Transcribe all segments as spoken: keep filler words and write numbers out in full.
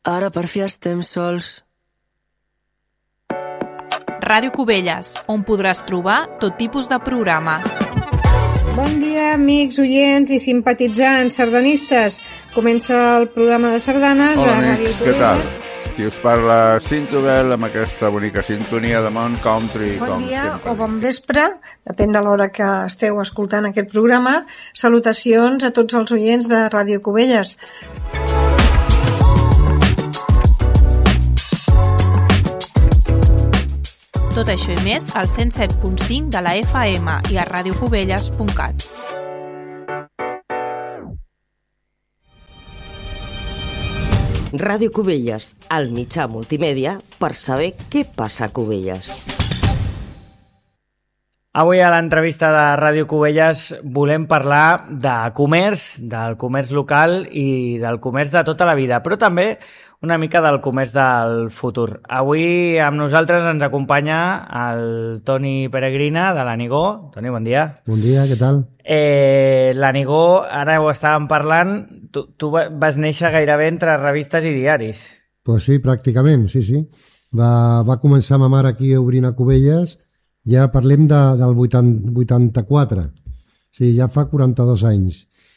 Ara per fi estem sols. Ràdio Cubelles, on podràs trobar tot tipus de programes. Bon dia, amics, oients i simpatitzants sardanistes. Comença el programa de sardanes Hola, de amics, Ràdio què tal? Cubelles. Qui us parla, Cintobel, amb aquesta bonica sintonia de Mount Country. Bon com dia sempre. o bon vespre, depèn de l'hora que esteu escoltant aquest programa. Salutacions a tots els oients de Ràdio Cubelles. Tot això i més al cent set punt cinc de la F M i a radiocubelles punt cat. Ràdio Cubelles, el mitjà multimèdia per saber què passa a Cubelles. Avui a l'entrevista de Ràdio Cubelles volem parlar de comerç, del comerç local i del comerç de tota la vida, però també una mica del comerç del futur. Avui amb nosaltres ens acompanya el Toni Peregrina de l'Anigó. Toni, bon dia. Bon dia, què tal? Eh, L'Anigó, ara ho estàvem parlant, tu, tu vas néixer gairebé entre revistes i diaris. Pues sí, pràcticament, sí, sí. Va, va començar ma mare aquí obrint a Cubelles, ja parlem de, del vuitanta-quatre, sí, ja fa quaranta-dos anys.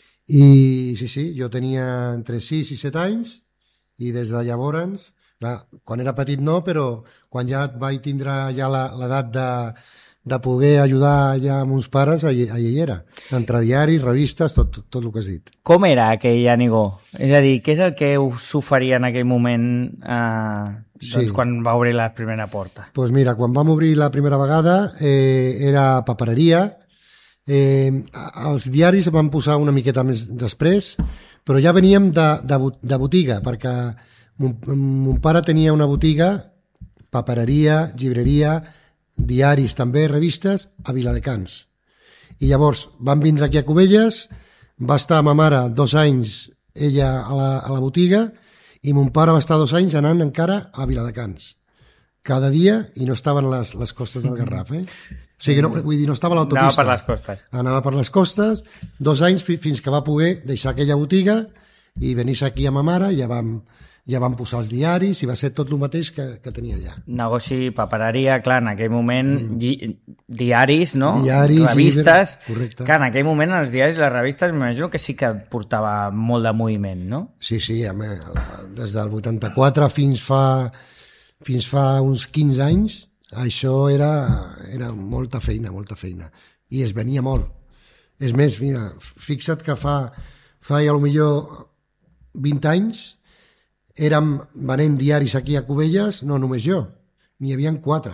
I sí, sí, jo tenia entre sis i set anys, i des de llavors, clar, quan era petit no, però quan ja vaig tindre ja l'edat de, de poder ajudar ja a meus pares, allà, allà hi era. Entre diaris, revistes, tot, tot, tot el que has dit. Com era aquell Anigó? És a dir, què és el que us oferia en aquell moment eh, doncs, sí. quan va obrir la primera porta? Doncs pues mira, quan vam obrir la primera vegada eh, era papereria. Eh, els diaris van posar una miqueta més després, però ja veníem de, de, de botiga, perquè mon, mon pare tenia una botiga, papereria, llibreria, diaris també, revistes, a Viladecans. I llavors van vindre aquí a Cubelles, va estar ma mare dos anys, ella a la, a la botiga, i mon pare va estar dos anys anant encara a Viladecans. Cada dia, i no estaven les, les costes del Garraf, eh? O sigui, no, vull dir, no estava a l'autopista. Anava per les costes. Anava per les costes, dos anys fins que va poder deixar aquella botiga i venir-se aquí a ma mare, ja vam, ja vam posar els diaris i va ser tot el mateix que, que tenia allà. Negoci, papereria, clar, en aquell moment, mm. lli, diaris, no? Diaris, revistes. Llibre, correcte. Clar, en aquell moment els diaris i les revistes m'imagino que sí que portava molt de moviment, no? Sí, sí, home, des del vuitanta-quatre fins fa, fins fa uns quinze anys, això era, era molta feina, molta feina. I es venia molt. És més, mira, fixa't que fa, fa ja potser vint anys érem venent diaris aquí a Cubelles, no només jo, n'hi havia quatre.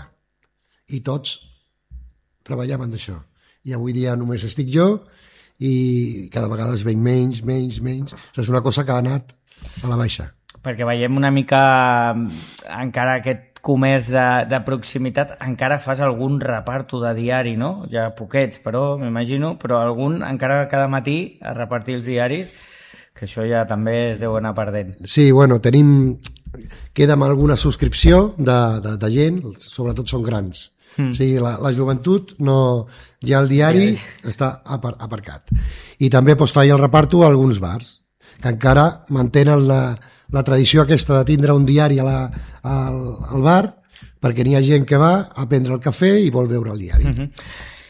I tots treballaven d'això. I avui dia només estic jo i cada vegada es ven menys, menys, menys. O sigui, és una cosa que ha anat a la baixa. Perquè veiem una mica encara aquest comerç de, de proximitat, encara fas algun reparto de diari, no? Ja poquets, però m'imagino, però algun encara cada matí a repartir els diaris, que això ja també es deu anar perdent. Sí, bueno, tenim... Queda amb alguna subscripció de, de, de gent, sobretot són grans. Mm. O sigui, la, la joventut no... Ja el diari sí. està apar, aparcat. I també pues, faig el reparto a alguns bars, que encara mantenen la, la tradició aquesta de tindre un diari a la, al, al bar, perquè n'hi ha gent que va a prendre el cafè i vol veure el diari. Mm-hmm.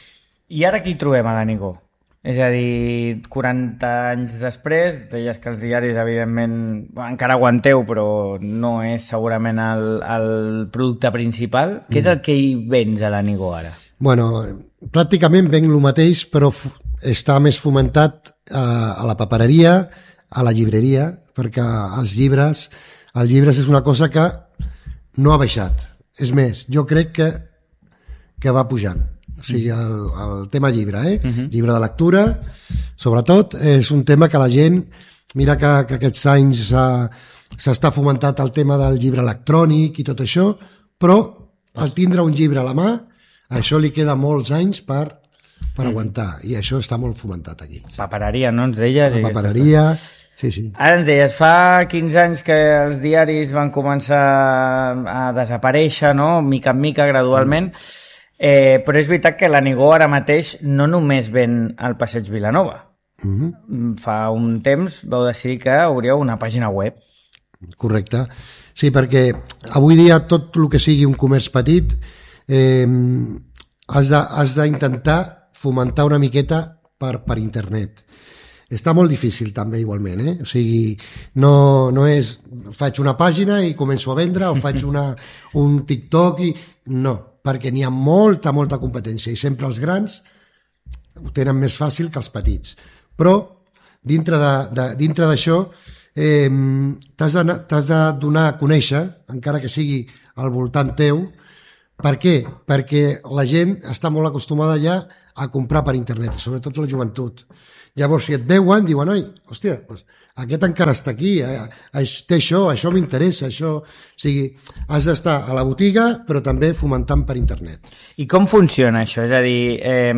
I ara qui trobem a l'Anigó? És a dir, quaranta anys després, deies que els diaris, evidentment, encara aguanteu, però no és segurament el, el producte principal. Mm. Què és el que hi vens a l'Anigó ara? Bueno, pràcticament ven el mateix, però està més fomentat a, a la papereria, a la llibreria, perquè els llibres, els llibres és una cosa que no ha baixat. És més, jo crec que, que va pujant. O sigui, el, el tema llibre, eh? Uh-huh. Llibre de lectura, sobretot, és un tema que la gent... Mira que, que aquests anys s'està fomentat el tema del llibre electrònic i tot això, però al tindre un llibre a la mà, això li queda molts anys per, per aguantar, i això està molt fomentat aquí. Papereria, no ens deies? La papereria... Sí, sí. Ara ens deies, fa quinze anys que els diaris van començar a desaparèixer, no? Mica en mica, gradualment, eh, però és veritat que l'Anigó ara mateix no només ven al Passeig Vilanova. Mm-hmm. Fa un temps vau decidir que obríeu una pàgina web. correcte. Sí, perquè avui dia tot el que sigui un comerç petit eh, has d'intentar fomentar una miqueta per, per internet. Està molt difícil també igualment, eh? O sigui, no, no és faig una pàgina i començo a vendre o faig una, un TikTok i... No, perquè n'hi ha molta, molta competència i sempre els grans ho tenen més fàcil que els petits. Però dintre de, de, dintre d'això eh, t'has de, t'has de donar a conèixer, encara que sigui al voltant teu. Per què? Perquè la gent està molt acostumada ja a comprar per internet, sobretot la joventut. Llavors, si et veuen, diuen, oi, hòstia, doncs, aquest encara està aquí, eh, té això, això m'interessa, això... O sigui, has d'estar a la botiga, però també fomentant per internet. I com funciona això? És a dir, eh,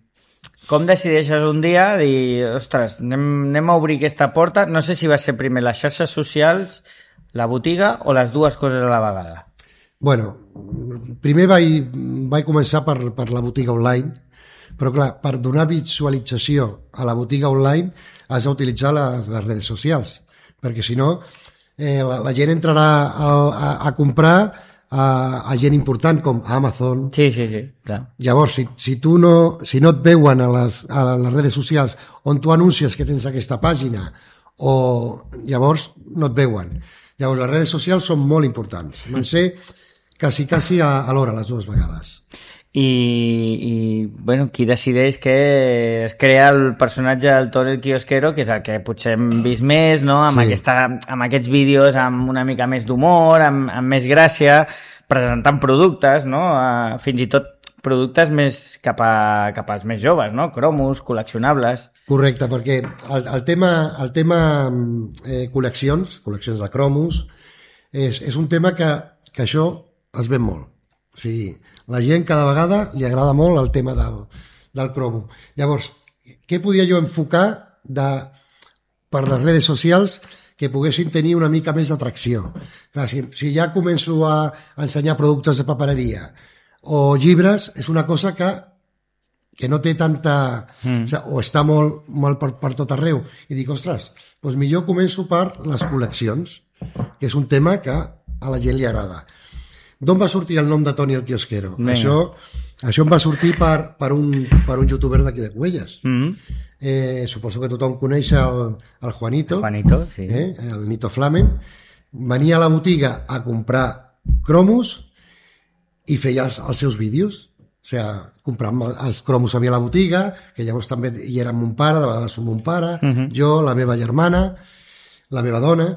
com decideixes un dia dir, ostres, anem, anem a obrir aquesta porta? No sé si va ser primer les xarxes socials, la botiga o les dues coses a la vegada. Bueno, primer vaig, vaig començar per, per la botiga online, però clar, per donar visualització a la botiga online has d'utilitzar les, les redes socials, perquè si no eh, la, la gent entrarà a, a, a comprar a, a gent important com Amazon. Sí, sí, sí, clar. Llavors, si, si, tu no, si no et veuen a les, a les redes socials on tu anuncies que tens aquesta pàgina, o llavors no et veuen. Llavors, les redes socials són molt importants. Van ser quasi, quasi a, a l'hora, les dues vegades. I, i bueno, qui decideix que es crea el personatge del Toni el quiosquero, que és el que potser hem vist més, no? Amb, sí. aquesta, amb aquests vídeos amb una mica més d'humor, amb, amb més gràcia, presentant productes, no? Uh, fins i tot productes més cap, a, cap als més joves, no? Cromos, col·leccionables. Correcte, perquè el, el tema, el tema eh, col·leccions, col·leccions de cromos, és, és un tema que, que això es ven molt. O sigui, la gent cada vegada li agrada molt el tema del, del cromo. Llavors, què podia jo enfocar de, per les redes socials que poguessin tenir una mica més d'atracció? Clar, si, si ja començo a ensenyar productes de papereria o llibres, és una cosa que, que no té tanta... Mm. O, sigui, o està molt, molt per, per tot arreu. I dic, ostres, doncs millor començo per les col·leccions, que és un tema que a la gent li agrada. D'on va sortir el nom de Toni el quiosquero? Això, això em va sortir per, per, un, per un youtuber d'aquí de Cubelles. Mm-hmm. eh, suposo que tothom coneix el, el Juanito, Juanito sí. eh, el Nito Flamen. Venia a la botiga a comprar cromos i feia els, els seus vídeos. O sigui, compràvem els cromos a mi a la botiga, que llavors també hi era mon pare, de vegades som mon pare, mm-hmm. jo, la meva germana, la meva dona...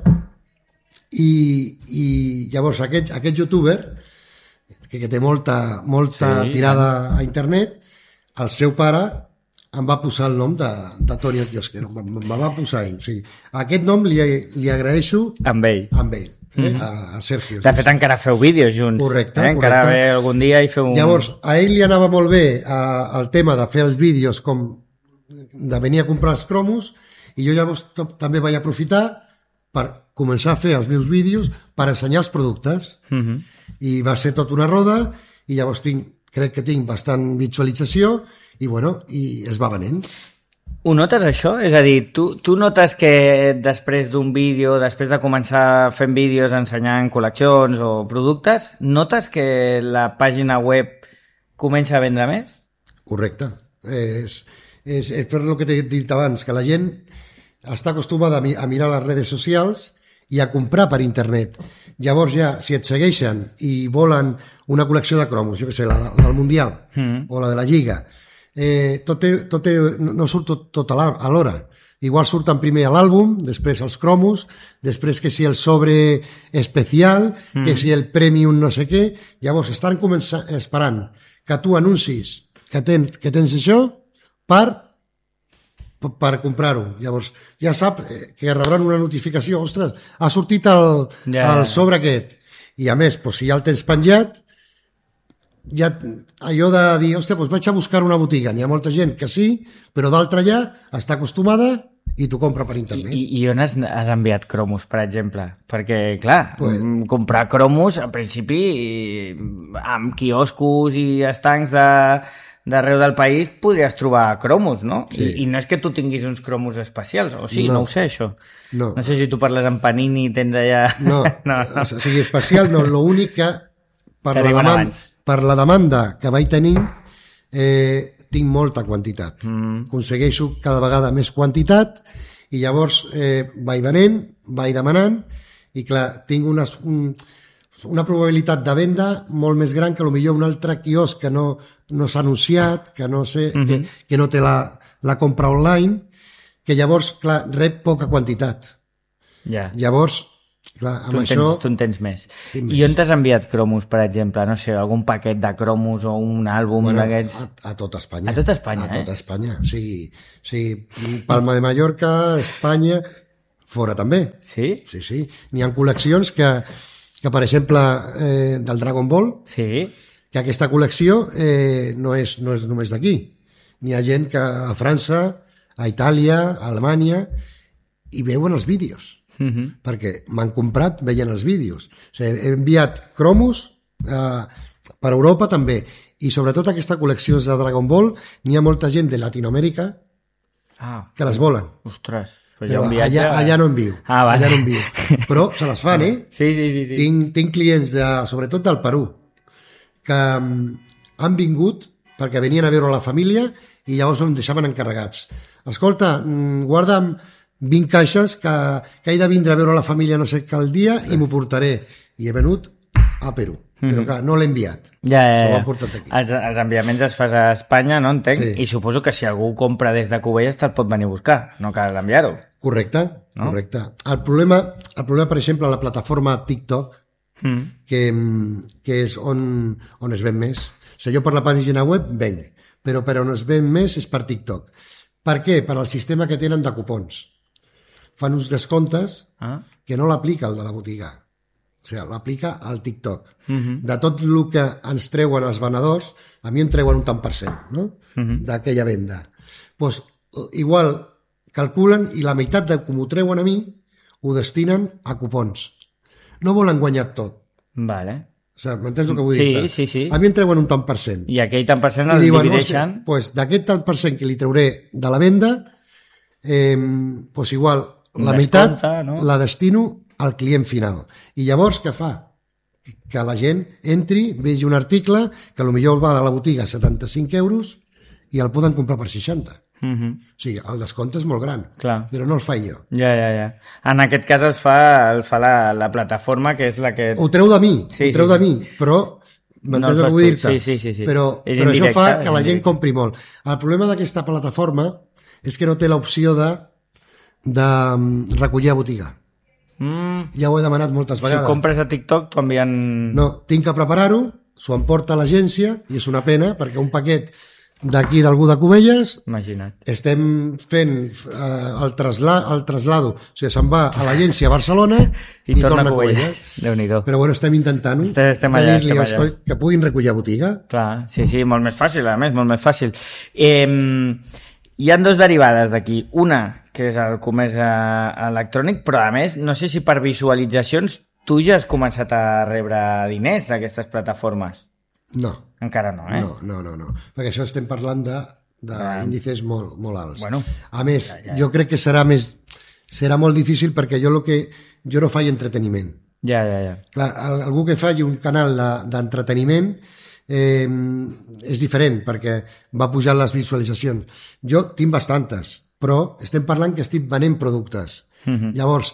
I, i llavors aquest, aquest youtuber que, que té molta, molta sí, tirada a internet, el seu pare em va posar el nom de, de Toni el quiosquero, me va posar ell. O sigui, aquest nom li, li agraeixo amb ell, amb ell eh? mm-hmm. a, a Sergio. De fet, encara feu vídeos junts. Correcte, eh? Encara correcte. ve algun dia i feu un... Llavors, a ell li anava molt bé a, el tema de fer els vídeos com de venir a comprar els cromos, i jo llavors també vaig aprofitar per començar a fer els meus vídeos per ensenyar els productes. Mm-hmm. I va ser tot una roda, i llavors tinc, crec que tinc bastant visualització, i bueno, i es va venent. Ho notes això? És a dir, tu, tu notes que després d'un vídeo, després de començar fent vídeos ensenyant col·leccions o productes, notes que la pàgina web comença a vendre més? Correcte. És, és, és per el que t'he dit abans, que la gent està acostumada a mirar les redes socials i a comprar per internet. Llavors ja, si et segueixen i volen una col·lecció de cromos, jo què sé, la, la del Mundial mm. o la de la Lliga, eh, tot té, tot té, no surt tot, tot a l'hora. Igual surten primer a l'àlbum, després els cromos, després que si el sobre especial, mm. que si el premium no sé què. Llavors estan començant, esperant que tu anuncis que tens, que tens això per... per comprar-ho. Llavors ja sap que rebran una notificació, ostres, ha sortit el, yeah. el sobre aquest, i a més, doncs, si ja el tens penjat, ja allò de dir, ostres, doncs vaig a buscar una botiga, n'hi ha molta gent que sí, però d'altra ja està acostumada i t'ho compra per internet. I, i on has, has enviat cromos, per exemple? Perquè, clar, pues... comprar cromos, al principi, amb quioscos i estancs de d'arreu del país podries trobar cromos, no? Sí. I, I no és que tu tinguis uns cromos especials, o sí, no, No. no ho sé, això. No. No sé si tu parles amb Panini i tens allà... No, no, no. o sigui, especial no, l'únic que per Que la, arriben demanda, abans. per la demanda que vaig tenir eh, tinc molta quantitat. Mm. Aconsegueixo cada vegada més quantitat i llavors eh, vaig venent, vaig demanant i clar, tinc unes, un, una probabilitat de venda molt més gran que potser un altre quiosc que no, no s'ha anunciat, que no, sé, mm -hmm. que, que no té la, la compra online, que llavors, clar, rep poca quantitat. Ja. Llavors, clar, amb Tu en, això... tens, tu en tens més. Tinc I més. on t'has enviat cromos, per exemple? No sé, algun paquet de cromos o un àlbum Bueno, d'aquests? a, a tot Espanya. A tot Espanya, A tot eh? Espanya, sí. Sí, Palma de Mallorca, Espanya, fora també. Sí? Sí, sí. N'hi ha col·leccions que, que per exemple, eh, del Dragon Ball, Sí? que aquesta col·lecció eh, no, és, no és només d'aquí. N'hi ha gent que a França, a Itàlia, a Alemanya, i veuen els vídeos. Mm -hmm. Perquè m'han comprat veient els vídeos. O sigui, he enviat cromos eh, per Europa també, i sobretot aquestes col·leccions de Dragon Ball n'hi ha molta gent de Latinoamèrica Ah, que les volen, ostres. Però, però hi ha un viatge... allà, allà no envio, Ah, vale. allà no envio. Però se les fan, eh? Sí, sí, sí. sí. Tinc, tinc clients, de, sobretot del Perú, que um, han vingut perquè venien a veure la família i llavors em deixaven encarregats. Escolta, mm, guarda'm vint caixes que, que he de vindre a veure la família no sé qual dia i m'ho portaré. I he venut a Perú. Però clar, no l'he enviat. Ja, ja, S'ho ja. han portat aquí. Els, els enviaments es fas a Espanya, no entenc? Sí. I suposo que si algú compra des de Cubelles te'l pot venir a buscar, no cal enviar-ho. Correcte, No? correcte. El problema, el problema, per exemple, la plataforma TikTok, Mm. que, que és on, on es ven més. O sigui, jo per la pàgina web venc, però per on es ven més és per TikTok. Per què? Per al sistema que tenen de cupons. Fan uns descomptes Ah. que no l'aplica el de la botiga. O sigui, l'aplica al TikTok. Mhm. De tot el que ens treuen els venedors, a mi em treuen un tant per cent, no? Mhm. D'aquella venda. Pues, igual calculen i la meitat de com ho treuen a mi ho destinen a cupons. No volen guanyar tot. Vale. O sigui, m'entens el que vull Sí, dir? sí, sí. A mi em treuen un tant per cent. I aquell tant per cent I el diuen, divideixen... hòstia, pues, d'aquest tant per cent que li trauré de la venda, eh, pues igual la Descompte, meitat no? la destino al client final. I llavors què fa? Que la gent entri, vegi un article que potser el val a la botiga a setanta-cinc euros i el poden comprar per seixanta. Mhm. O sigui, el descompte és molt gran, Clar. però no el faig jo. Ja, ja, ja. En aquest cas el fa, el fa la, la plataforma, que és la que... Ho treu de mi, Sí, ho treu sí, de sí. mi, però No m'entens el el fas que vull tu. dir-te? Sí, sí, sí, sí. Però, És però això indirecte, fa és que la gent indirecte. compri molt. El problema d'aquesta plataforma és que no té l'opció de, de mm, recollir a botiga. Mm, Ja ho he demanat moltes si vegades. compres a TikTok t'ho envien... No, tinc que preparar-ho, s'ho emporta a l'agència, i és una pena, perquè un paquet d'aquí d'algú de Cubelles Imagina't. estem fent eh, el, trasla, el traslado, o sigui, se'n va a l'agència a Barcelona I, I torna a Cubelles. Déu-n'hi-do. Però bueno, estem intentant Estem- estem de allà, dir-li estem als allà. coi- que puguin recollir a botiga. Clar, sí, sí, molt més fàcil, a més, molt més fàcil. Eh, hi han dos derivades d'aquí. Una, que és el comerç eh, electrònic, però a més, no sé si per visualitzacions tu ja has començat a rebre diners d'aquestes plataformes. No, Encara no, eh? no, no, no, no. Perquè això estem parlant de d'índices molt, molt alts. Bueno. A més, jo crec que serà més serà molt difícil perquè jo lo que jo no faig entreteniment. Ja, ja, ja. Clar, al- algú que faci un canal de- d'entreteniment eh, és diferent perquè va pujar les visualitzacions. Jo tinc bastantes, però estem parlant que estic venent productes. Mhm. Llavors,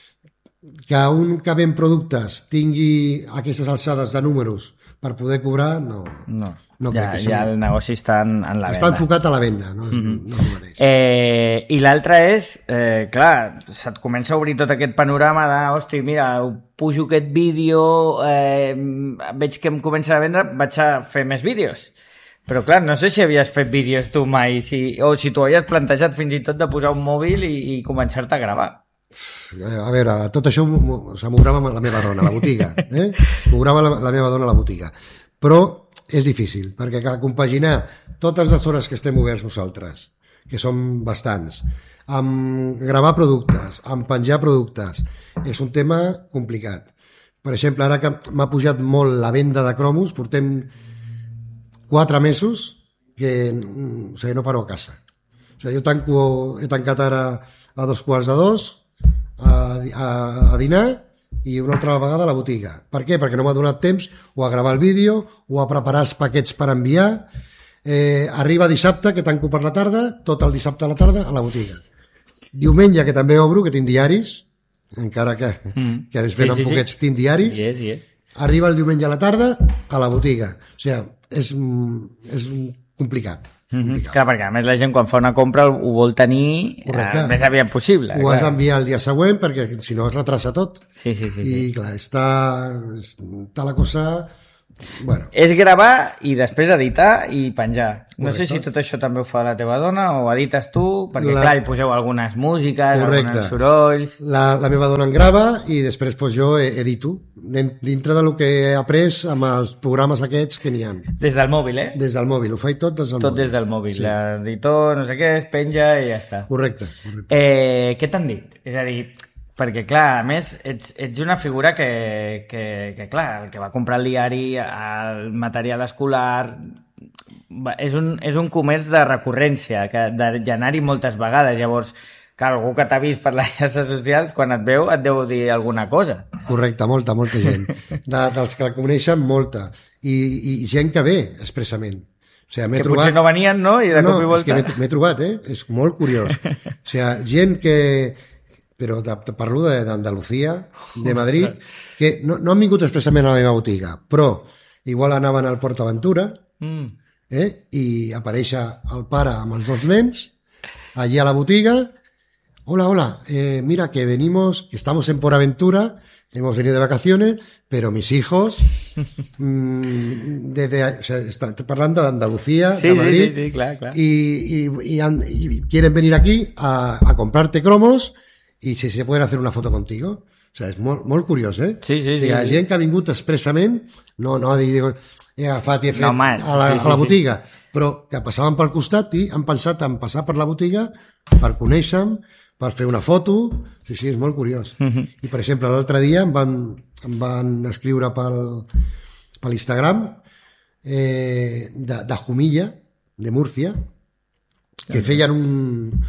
que un que ven productes tingui aquestes alçades de números per poder cobrar, no. No, No ja, crec que ja sigui. el negoci està en, en la Està venda. enfocat a la venda, no és, no és el mateix. Eh, I l'altre és, eh, clar, se't comença a obrir tot aquest panorama de, hosti, mira, pujo aquest vídeo, eh, veig que em comença a vendre, vaig a fer més vídeos. Però clar, no sé si havies fet vídeos tu mai, si, o si tu havies plantejat fins i tot de posar un mòbil i, i començar-te a gravar. A veure, tot això m'ho- m'ho- o sigui, m'ho grava la meva dona a la botiga. Eh? M'ho grava la, la meva dona a la botiga. Però és difícil, perquè cal compaginar totes les hores que estem oberts nosaltres, que són bastants, amb gravar productes, amb penjar productes, és un tema complicat. Per exemple, ara que m'ha pujat molt la venda de cromos, portem quatre mesos que que o sigui, no paro a casa. O sigui, jo tanco, he tancat ara a dos quarts de dos a, a, a dinar i una altra vegada a la botiga. Per què? Perquè no m'ha donat temps o a gravar el vídeo o a preparar els paquets per enviar. Eh, arriba dissabte, que tanco per la tarda, tot el dissabte a la tarda a la botiga. Diumenge, que també obro, que tinc diaris, encara que, mm. que es venen sí, sí, poquets, sí. tinc diaris, yes, yes. Arriba el diumenge a la tarda a la botiga. O sigui, és, és complicat. Mm-hmm. Clar, perquè a més la gent quan fa una compra ho vol tenir el més aviat possible. Ho clar. Has d'enviar el dia següent perquè si no es retrasa tot. Sí, sí, sí. I sí. clar, està, està la cosa... Bueno. És gravar i després editar i penjar. No Correcte. Sé si tot això també ho fa la teva dona o edites tu, perquè la... clar, hi poseu algunes músiques, Correcte. Alguns sorolls... La, la meva dona en grava i després pues, jo edito, dintre del que he après amb els programes aquests que n'hi ha. Des del mòbil, eh? Des del mòbil, ho faig tot des del tot mòbil. Tot des del mòbil, sí. L'editor, no sé què, es penja i ja està. Correcte. correcte. Eh, què t'han dit? És a dir... Perquè, clar, a més, ets, ets una figura que, que, que, clar, el que va comprar el diari, el material escolar... És un, és un comerç de recurrència, que d'anar-hi moltes vegades. Llavors, que algú que t'ha vist per les xarxes socials, quan et veu, et deu dir alguna cosa. Correcte, molta, molta gent. De, dels que la coneixen, molta. I, i gent que ve, expressament. O sigui, que trobat... potser no venien, no? I de no, cop i volta... és que m'he trobat, eh? És molt curiós. O sigui, gent que... però de, de, parlo d'Andalucía, de, de Madrid, que no, no han vingut expressament a la meva botiga, però igual anaven al Port Aventura mm. eh, i apareix el pare amb els dos nens allí a la botiga. Hola, hola, eh, mira que venimos, estamos en Port Aventura, hemos venido de vacaciones, pero mis hijos, mmm, desde, o sea, están hablando de Andalucía, sí, de Madrid, sí, sí, sí, claro, claro. Y, y, y, han, y quieren venir aquí a, a comprarte cromos i si se poden fer una foto contigo. O sigui, és molt, molt curiós, eh? Sí, sí, sí. Hi ha sí. gent que ha vingut expressament, no, no, dic, he agafat i he fet no, man, a la, sí, sí, a la botiga, sí. però que passaven pel costat i han pensat en passar per la botiga per conèixer-me, per fer una foto. Sí, sí, és molt curiós. Uh-huh. I, per exemple, l'altre dia em van, em van escriure pel, per l'Instagram eh, de, de Jumilla, de Múrcia, que uh-huh. feien un...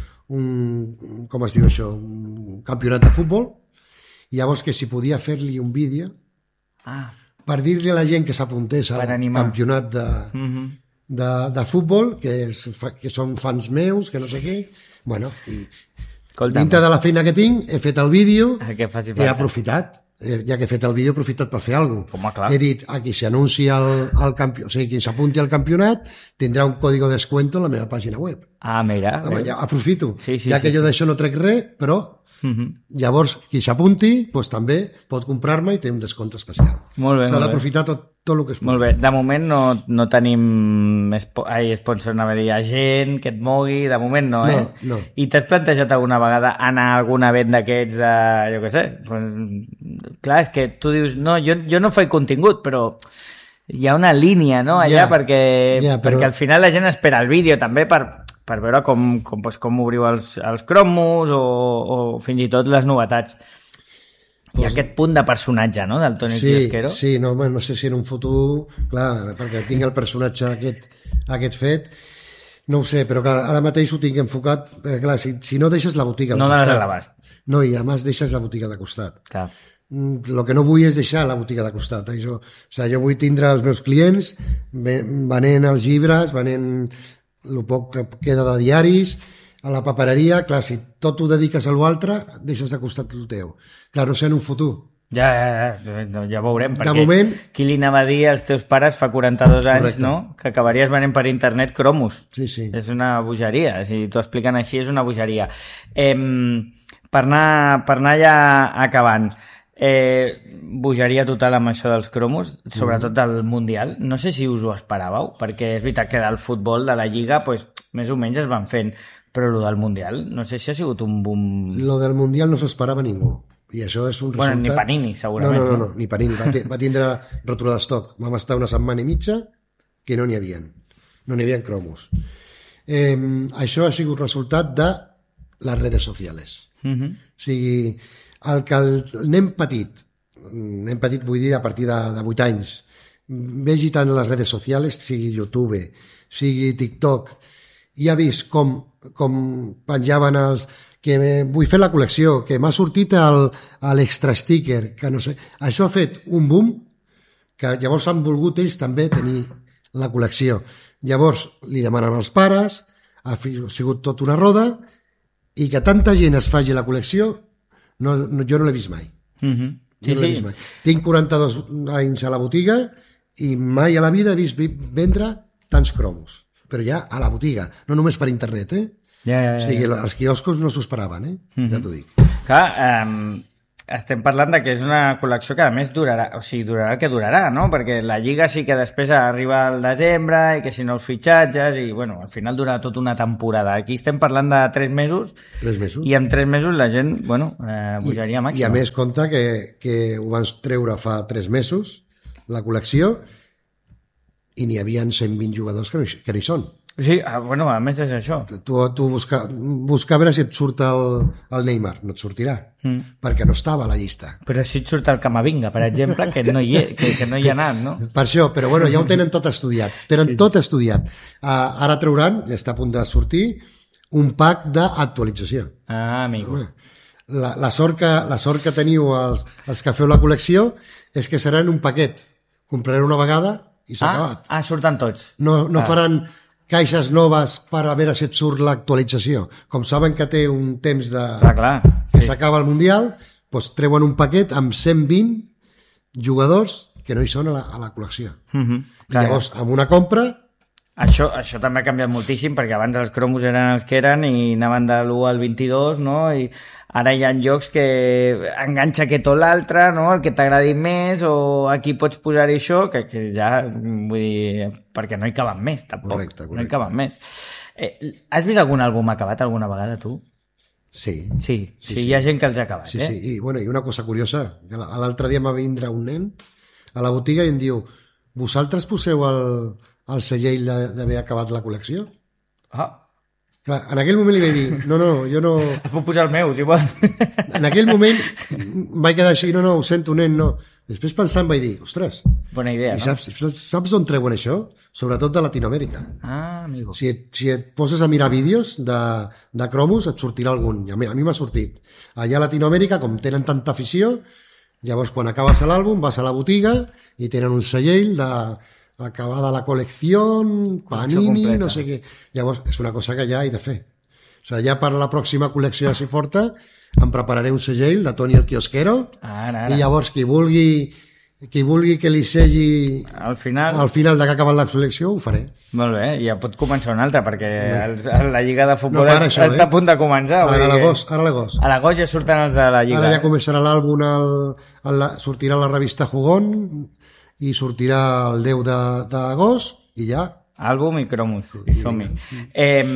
un, com es diu això, un campionat de futbol, i llavors que si podia fer-li un vídeo ah. per dir-li a la gent que s'apuntés al campionat de, uh-huh. de, de futbol, que, és, que són fans meus, que no sé què. Bueno, i Escolta, dintre de la feina que tinc, he fet el vídeo i he aprofitat. Ja que he fet el vídeo, he aprofitat per fer alguna cosa. He dit, aquí s'anuncia el, el campió, o sigui, qui s'apunti al campionat tindrà un código de descuento en la meva pàgina web. Ah, mira. Ah, ja, aprofito. Sí, sí, ja que sí, jo sí. d'això no trec res, però uh-huh. llavors qui s'apunti doncs, també pot comprar-me i té un descompte especial. Molt bé, s'ha d'aprofitar tot, tot el que es pugui. Molt bé. De moment no, no tenim espo... Ai, sponsor, anava a dir, agent que et mogui, de moment no, eh? No, no. I t'has plantejat alguna vegada anar a algun event d'aquests de, jo què sé, pues, clar, és que tu dius, no, jo, jo no faig contingut, però hi ha una línia, no?, allà, yeah, perquè, yeah, però... perquè al final la gent espera el vídeo també per, per veure com, com, pues, com obriu els, els cromos o, o fins i tot les novetats. Hi ha aquest punt de personatge, no?, del Toni sí, Quiosquero. Sí, no, no sé si en un futur, clar, perquè tinc el personatge aquest, aquest fet, no ho sé, però clar, ara mateix ho tinc enfocat, perquè clar, si, si no deixes la botiga de no costat... No a l'abast. No, i a més deixes la botiga de costat. Clar. El que no vull és deixar la botiga de costat. Eh? Jo, o sigui, jo vull tindre els meus clients venent els llibres, venent el poc que queda de diaris, a la papereria. Clar, si tot ho dediques a l'altre, deixes de costat el teu. Clar, no sé en un futur. Ja, ja, ja, ja veurem, perquè de moment... qui li anava a dir als teus pares fa quaranta-dos anys, correcte, no?, que acabaries venent per internet cromos. Sí, sí. És una bogeria, si t'ho expliquen així és una bogeria. Eh, per, anar, per anar ja acabant, eh, bogeria total amb això dels cromos, sobretot del Mundial. No sé si us ho esperàveu, perquè és veritat que del futbol, de la Lliga, pues, més o menys es van fent, però el del Mundial, no sé si ha sigut un boom... Lo del Mundial no s'ho esperava ningú. I això és un resultat... Bueno, ni Panini, segurament. No, no, no, no ni Panini. Va, va tindre rottura d'estoc. Vam estar una setmana i mitja que no n'hi havia. No n'hi havia cromos. Eh, això ha sigut resultat de les redes socials. Uh-huh. O sigui, el que el nen petit, nen petit vull dir a partir de, de vuit anys, vegi tant les redes socials, sigui YouTube, sigui TikTok, i ha vist com, com penjaven els... que vull fer la col·lecció, que m'ha sortit l'extra sticker, que no sé... Això ha fet un boom, que llavors han volgut ells també tenir la col·lecció. Llavors li demanen als pares, ha sigut tot una roda, i que tanta gent es faci la col·lecció, no, no, jo no l'he vist mai. Mm-hmm. Sí, no l'he sí. vist mai. Tinc quaranta-dos anys a la botiga i mai a la vida he vist vendre tants cromos. Però ja a la botiga, no només per internet, eh? Ja, ja, ja. O sigui, els quioscos no s'ho esperaven, eh? Mm-hmm. Ja t'ho dic. Clar, eh, estem parlant de que és una col·lecció que a més durarà, o sigui, durarà el que durarà, no? Perquè la Lliga sí que després arriba al desembre i que si no els fitxatges i, bueno, al final durarà tota una temporada. Aquí estem parlant de tres mesos. Tres mesos. I en tres mesos la gent, bueno, eh, bogeria màxima. I a més, compte que, que ho van treure fa tres mesos, la col·lecció, i n'hi havia cent vint jugadors que no, que no hi són. Sí, bueno, a més és això. Tu, tu busca, busca a veure si et surt el, el Neymar, no et sortirà, mm. perquè no estava a la llista. Però si et surt el Camavinga, per exemple, que no hi, he, que, que no hi ha anat, no? Per això, però bueno, ja ho tenen tot estudiat, tenen sí. tot estudiat. Uh, ara trauran, ja està a punt de sortir, un pack d'actualització. Ah, amigo. La, la, sort que, la sort que teniu els, els que feu la col·lecció és que seran un paquet. Compraré una vegada i s'ha ah, acabat. Ah, surten tots. No, no ah. faran caixes noves per a veure si et surt l'actualització. Com saben que té un temps de... Clar, clar. que sí. s'acaba el Mundial, doncs treuen un paquet amb cent vint jugadors que no hi són a la, a la col·lecció. Mm-hmm. I llavors, amb una compra... Això, això també ha canviat moltíssim, perquè abans els cromos eren els que eren i anaven de l'u al vint-i-dos, no? I ara hi ha llocs que enganxa aquest o l'altre, no? El que t'agradi més, o aquí pots posar-hi això, que, que ja, vull dir, perquè no hi caben més, tampoc. Correcte, correcte. No hi caben més. Eh, has vist algun àlbum acabat alguna vegada, tu? Sí. Sí, sí, sí, sí. Hi ha gent que els ha acabat, sí, eh? Sí, i, bueno, i una cosa curiosa, l'altre dia em va vindre un nen a la botiga i em diu, vosaltres poseu el, el segell d'haver acabat la col·lecció? Ah. Clar, en aquell moment li vaig dir, no, no, jo no... Puc posar el meu, si vols. En aquell moment vaig quedar així, no, no, ho sento, nen, no. Després pensant vaig dir, ostres... Bona idea, i no? saps, saps d'on treuen això? Sobretot de Latinoamèrica. Ah, amigo. Si et, si et poses a mirar vídeos de, de cromos, et sortirà algun. A mi, a mi m'ha sortit. Allà a Latinoamèrica, com tenen tanta afició, llavors quan acabes l'àlbum vas a la botiga i tenen un segell de... acabada la col·lecció, Panini, no sé què. Llavors, és una cosa que ja he de fer. O sigui, ja per la pròxima col·lecció de Forta em prepararé un segell de Toni el Quiosquero ara, ara. I llavors qui vulgui qui vulgui que li segui al final, al final de que ha acabat la col·lecció ho faré. Molt bé, ja pot començar un altre perquè el, la Lliga de Futbol no para, està això, eh? a punt de començar. Ara a l'agost, ara a l'agost. A l'agost ja surten els de la Lliga. Ara ja començarà l'àlbum, el, el, sortirà la revista Jugón i sortirà el deu d'agost i ja... Àlbum i cromos, i som-hi. Eh,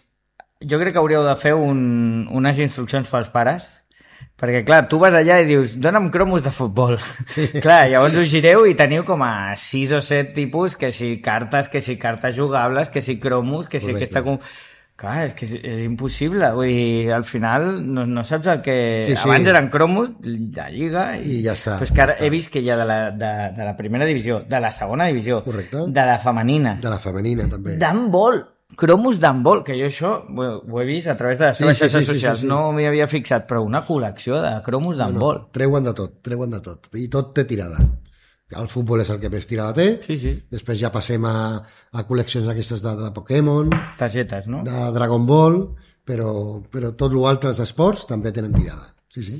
jo crec que hauríeu de fer un, unes instruccions pels pares, perquè clar, tu vas allà i dius dona'm cromos de futbol. Sí. Clar, llavors us gireu i teniu com a sis o set tipus, que si cartes, que si cartes jugables, que si cromos, que si correcte. Aquesta... Clar, és que és, és impossible. Vull dir, al final no, no saps el que... Sí, sí. Abans eren cromos, la Lliga... I, I ja està. Però és que ara ja he vist que hi ha de la, de, de la primera divisió, de la segona divisió, correcte. De la femenina, de la femenina també, d'handbol, cromos d'handbol, que jo això ho, ho he vist a través de les sí, seves sí, xarxes sí, sí, socials, sí, sí. no m'hi havia fixat, però una col·lecció de cromos d'handbol. No, no, treuen de tot, treuen de tot, i tot té tirada. El futbol és el que més tirada té, sí, sí. Després ja passem a, a col·leccions aquestes de, de Pokémon, targetes, no? De Dragon Ball, però, però tot l'altre esports també tenen tirada. Sí, sí.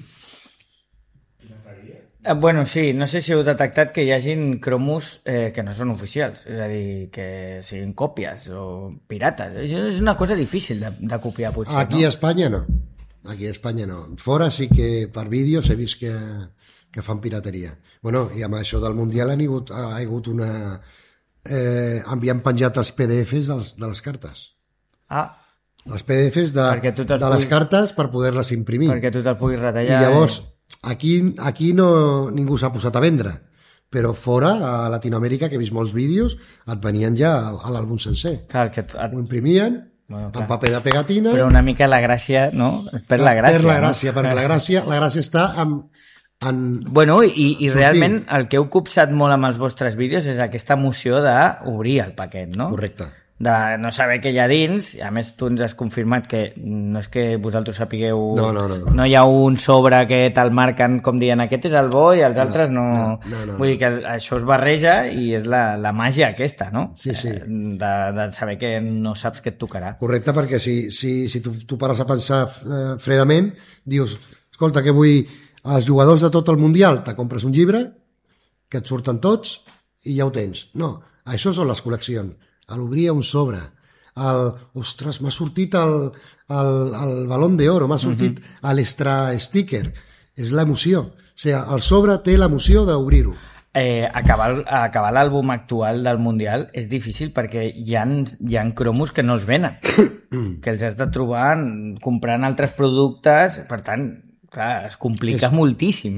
Eh, bueno, sí, no sé si heu detectat que hi hagin cromos eh, que no són oficials, és a dir, que siguin còpies o pirates. Això és una cosa difícil de, de copiar, potser, Aquí no? a Espanya no. Aquí a Espanya no. Fora sí que per vídeos he vist que, que fan pirateria. Bueno, i amb això del Mundial ha hagut, ha hagut una... Eh, havien penjat els P D Fs dels, de les cartes. Ah. Els P D Fs de, de les puguis, cartes per poder-les imprimir. Perquè tu te'l puguis retallar. I llavors, aquí, aquí no, ningú s'ha posat a vendre, però fora, a Latinoamèrica, que he vist molts vídeos, et venien ja a l'àlbum sencer. Clar, que et... Ho imprimien, bueno, amb paper de pegatina... Però una mica la gràcia, no? Per la gràcia. Per la gràcia, no? Perquè la gràcia, la gràcia està en... en bueno, i, i realment el que heu copsat molt amb els vostres vídeos és aquesta emoció d'obrir el paquet, no? Correcte. de no saber què hi ha dins, i a més tu ens has confirmat que no és que vosaltres sapigueu... No, no, no. No, no hi ha un sobre que te'l marquen com dient aquest és el bo i els altres no... no, no, no Vull dir que això es barreja i és la, la màgia aquesta, no? Sí, sí. De, de saber que no saps què et tocarà. Correcte, perquè si, si, si tu, tu pares a pensar eh, fredament, dius, escolta, que vull els jugadors de tot el Mundial, te compres un llibre, que et surten tots i ja ho tens. No, això són les col·leccions. A l'obrir un sobre, el, ostres, m'ha sortit el, el, el balón d'oro, m'ha sortit uh-huh. l'extra sticker, és l'emoció, o sigui, el sobre té l'emoció d'obrir-ho. Eh, acabar acabar l'àlbum actual del Mundial és difícil perquè hi ha, hi ha cromos que no els venen, que els has de trobar comprant altres productes, per tant, clar, es complica és... moltíssim.